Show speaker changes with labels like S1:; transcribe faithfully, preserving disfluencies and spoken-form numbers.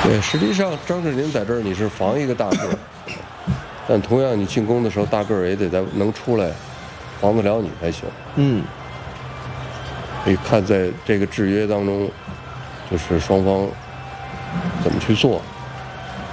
S1: 对，实际上张智霖在这儿你是防一个大个儿，但同样你进攻的时候，大个儿也得在能出来防得了你才行。
S2: 嗯，
S1: 你看在这个制约当中，就是双方怎么去做。